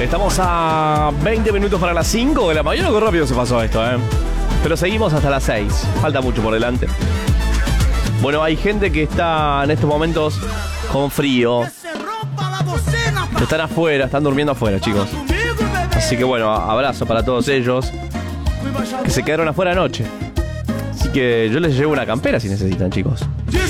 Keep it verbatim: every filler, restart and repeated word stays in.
Estamos a veinte minutos para las cinco de la mañana. Qué rápido se pasó esto, ¿eh? Pero seguimos hasta las seis. Falta mucho por delante. Bueno, hay gente que está en estos momentos con frío. Están afuera, están durmiendo afuera, chicos. Así que bueno, abrazo para todos ellos que se quedaron afuera anoche. Así que yo les llevo una campera si necesitan, chicos.